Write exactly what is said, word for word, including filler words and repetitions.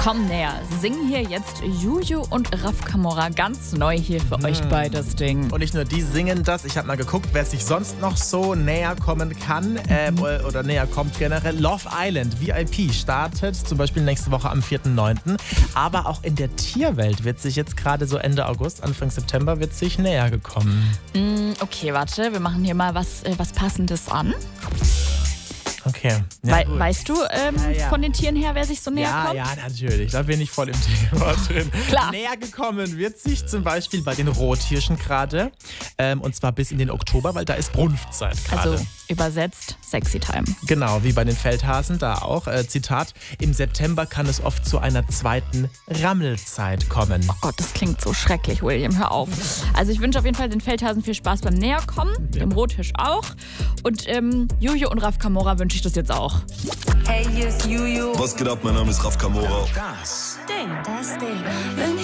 Komm näher, singen hier jetzt Juju und Raf Camora ganz neu hier für Mhm. euch beides Ding. Und nicht nur die singen das, ich habe mal geguckt, wer sich sonst noch so näher kommen kann äh, oder näher kommt generell. Love Island, V I P, startet zum Beispiel nächste Woche am vierten neunten Aber auch in der Tierwelt wird sich jetzt gerade so Ende August, Anfang September wird sich näher gekommen. Mm, okay, warte, wir machen hier mal was, äh, was Passendes an. Okay. Ja, Wei gut. weißt du ähm, Ja, ja. von den Tieren her, wer sich so näher Ja, kommt? ja, natürlich. Da bin ich voll im Thema drin. Klar. Näher gekommen wird sich zum Beispiel bei den Rothirschen gerade. Ähm, und zwar bis in den Oktober, weil da ist Brunftzeit gerade. Also übersetzt Sexy Time. Genau, wie bei den Feldhasen da auch. Äh, Zitat, im September kann es oft zu einer zweiten Rammelzeit kommen. Oh Gott, das klingt so schrecklich, William, hör auf. Also ich wünsche auf jeden Fall den Feldhasen viel Spaß beim Näherkommen, dem Rothirsch auch. Und ähm, Juju und Raf Camora wünsche ich das jetzt auch. Hey, hier ist Juju. Was geht ab? Mein Name ist Raf Camora. Das Ding. Das Ding. Wenn